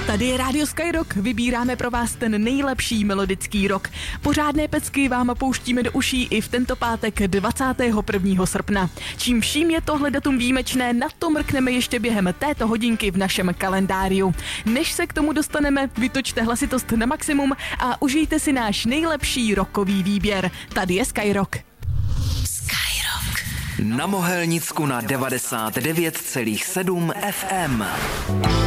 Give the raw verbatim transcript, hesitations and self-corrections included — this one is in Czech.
Tady je Rádio Skyrock, vybíráme pro vás ten nejlepší melodický rock. Pořádné pecky vám pouštíme do uší i v tento pátek dvacátého prvního srpna. Čím vším je tohle datum výjimečné, na to mrkneme ještě během této hodinky v našem kalendáriu. Než se k tomu dostaneme, vytočte hlasitost na maximum a užijte si náš nejlepší rockový výběr. Tady je Skyrock. Skyrock. Na Mohelnicku na devadesát devět celá sedm ef em.